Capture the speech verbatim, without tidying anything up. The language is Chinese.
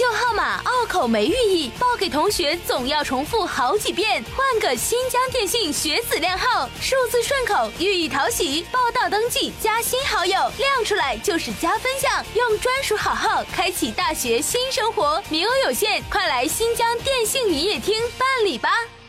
旧号码拗口没寓意，报给同学总要重复好几遍。换个新疆电信学子靓号，数字顺口，寓意讨喜。报到登记加新好友，亮出来就是加分项，用专属好号开启大学新生活。名额有限，快来新疆电信营业厅办理吧。